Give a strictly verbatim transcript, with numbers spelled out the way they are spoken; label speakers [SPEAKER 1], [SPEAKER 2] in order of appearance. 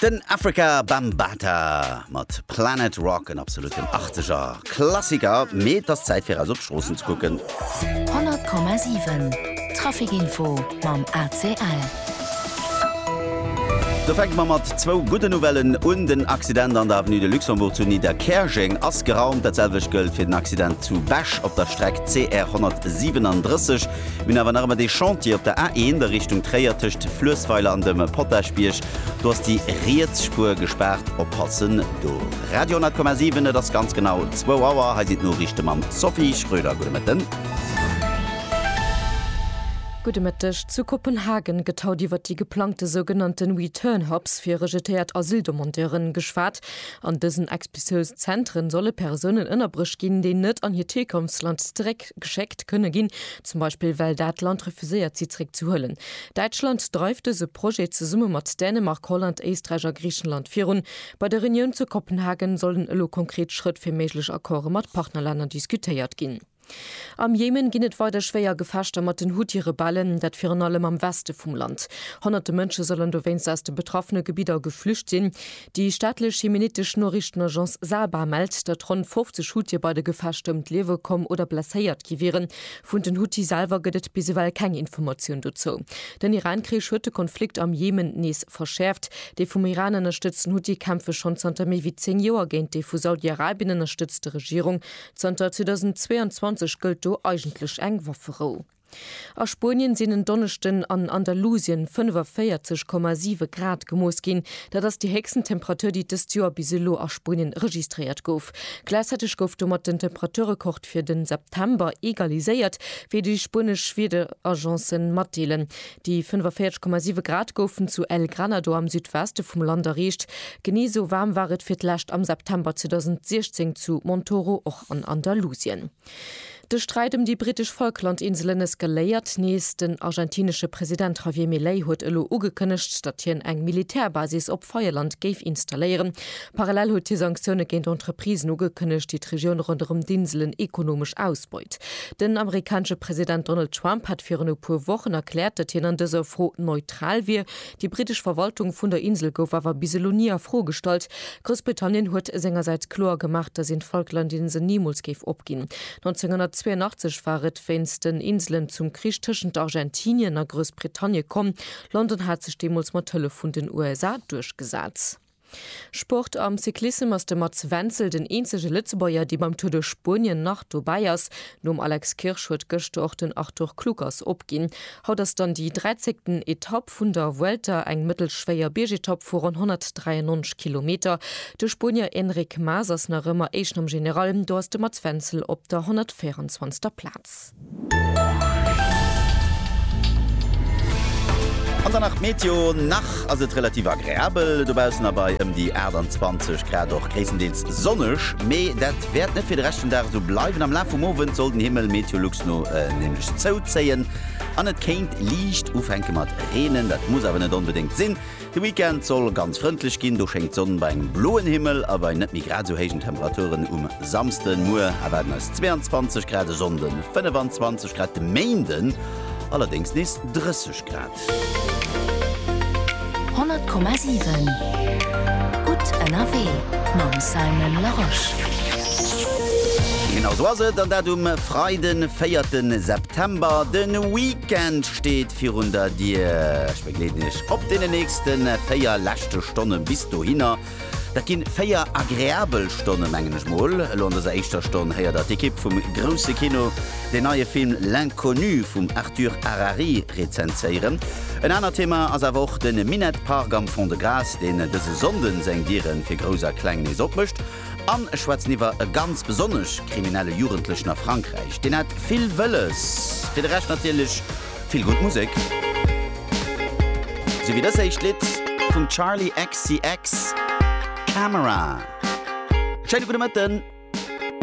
[SPEAKER 1] Den Africa Bambata mat Planet Rock en absoluten achtzescher Klassiker met das Zeit fir as opstrossen zu gucken.
[SPEAKER 2] hundert Komma sieben Trafikinfo mam A C L.
[SPEAKER 1] Da fängt man mat zwo gute Novellen und den Accident an der Avenue de Luxembourg zu Niederkerching ass geraumt, datselwech gëlt fir den Accident zu Bech op der Streck C R hundertsiebenunddreißig. Min awer armer de Chantier op der A eins der Richtung Träiertecht Flössweiler an dem Potterspiech. Du hast die Reetsspur gesperrt oppassen do. Radio hundert Komma sieben das ganz genau zwei Auer ha si no richchte mam Sophie Schröder go mit den.
[SPEAKER 3] Gute Mittag. Zu Kopenhagen getaut iwwer die geplante sogenannten Return-Hubs fir rejetéiert Asyldemonteuren geschwat. An diesen expliziten Zentren solle Personen innerbrisch gin, die net an hier Tekomsland direkt gescheckt könne gin, zum Beispiel weil dat Land refusiert sie zurück zu höllen. Deutschland dreifte se Projekt zu Summe mat Dänemark, Holland, Österreich, Griechenland führen. Bei der Reunion zu Kopenhagen sollen lo konkret Schritt für meiglich Akkorde mat Partnerländern diskutiert gin. Am Jemen ginnet weiter schwer gefascht mat den Houthi-Rebellen, dat fir allem am Weste vum Land. Hunderte Mënsche sollen do wennst aus de betroffene Gebieter geflücht sinn. Die staatlich jemenitisch Nachrichtenagence Saba meldt, dat rund fünfzig Houthi bei de gefaschtmt Lewe kom oder blessiert givieren. Vun den Houthi selber gëtt biseweill keine Information dazu. Den Iran-Krieg huet de Konflikt am Jemen nees verschärft. De vum Iran unterstützen Houthi-Kämpfe schon zunter méi wie zehn Joer géint de vu Saudi-Arabien unterstützte Regierung zunter zweitausendzweiundzwanzig gilt do eigentlich eng Waffero. A Spanien sinnen Donnechten an Andalusien fünfundvierzig Komma sieben Grad gemoos gin, da das die Hexentemperatur die des Jahr biselo a Spanien registriert gouf. Gleichzeitig gouf mat den Temperaturrekord für den September egaliséiert, wie die spanisch-schwede Agenzen matdeelen. Die fünfundvierzig Komma sieben Grad goufen zu El Granado am Südweste vom Land erreicht. Genie so warm waret fir d'Lächt am September zweitausendsechzehn zu Montoro och an Andalusien. Der Streit um die britisch Falklandinseln eskaliert. Nächst den argentinische Präsident Javier Milei hat elo ugekündigt, dat hier eng Militärbasis op Feuerland geif installieren. Parallel hat die Sanktionen gegen Entreprisen ugekündigt, die die Region rund um die Inseln ökonomisch ausbeut. Den amerikanische Präsident Donald Trump hat für eine paar Wochen erklärt, dass hier an dieser Front neutral wir. Die britische Verwaltung von der Insel gouf aber biselo nie frohgestellt. Großbritannien hat seinerseits klar gemacht, dass in Falklandinseln niemals geif opgehen. neunzehnhundertzweiundachtzig waret wennst den Inseln zum Krieg zwischen Argentinien und Großbritannien kommen. London hat sich demals mit Hilfe von den U S A durchgesetzt. Sport am Cyklismus aus dem Mats Wenzel, den einzige Lützebäuer, die beim Tour de Spanien nach Dubaias, nur um Alex Kirchhoff gestorchten Arthur Klukas abgehen. Haut das dann die dreizehnte Etappe von der Vuelta, ein mittelschwerer Bergetappe vor hundertdreiundneunzig Kilometer. Der Spanier Enric Masas nach immer echt am General, du hast der Mats Wenzel auf der hundertvierundzwanzigsten Platz.
[SPEAKER 1] An der Nacht Meteo nach also relativ agréabel, du bist dabei um die achtundzwanzig Grad doch Krisendienst sonnisch, me dat wird nicht für den Rest da so bleiben. Am Laufe vom Abend soll den Himmel Meteorlux noch äh, nämlich zuzählen. An het Kind liegt aufhängen mit Regen, das muss aber nicht unbedingt sein. Der Weekend soll ganz freundlich gehen, du schenkt Sonne beim blauen Himmel, aber nicht mit gerade so hohen Temperaturen um Samstag. Nur werden es zweiundzwanzig Grad Sonne, fünfundzwanzig Grad Minden, allerdings nicht dreißig Grad.
[SPEAKER 2] hundert Komma sieben Gut N R W mam Simon Laroche.
[SPEAKER 1] Genau so was dann dat um Freiden feierten September. Den Weekend steht vierhundert dir speglenisch op den nächsten feier lachte Stunden bis du hinner. Dat gin feier agréabel Stonne menggeneg Moll, Lo der eichter Stonn heier dat Ekipp vum grosse Kino den neue Film L'Inconnu vum Arthur Harari rezenzeieren. Ein aner Thema ass a woch den Minetpark am Fond de Gras, den dese Sonden seng Dieren fir groser Kkleng nees opmëcht. An Schwarzniwer e ganz besonnech kriminelle Jugendlech nach Frankreich. Den hat vill Wëlles, fir de recht natilech viel gut Musik. So wie das eich lit vum Charlie X C X Camera. Scheint gute Mitten.